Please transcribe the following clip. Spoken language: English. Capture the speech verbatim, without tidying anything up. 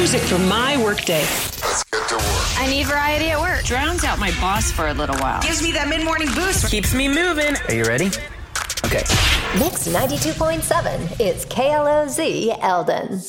music for my workday. Let's get to work. I need variety at work. Drowns out my boss for a little while. Gives me that mid-morning boost. Keeps me moving. Are you ready? Okay. Mix ninety-two point seven is K L O Z Eldon.